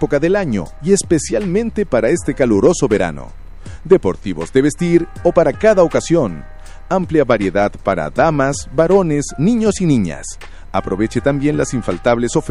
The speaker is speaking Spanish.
época del año y especialmente para este caluroso verano. Deportivos de vestir o para cada ocasión. Amplia variedad para damas, varones, niños y niñas. Aproveche también las infaltables ofertas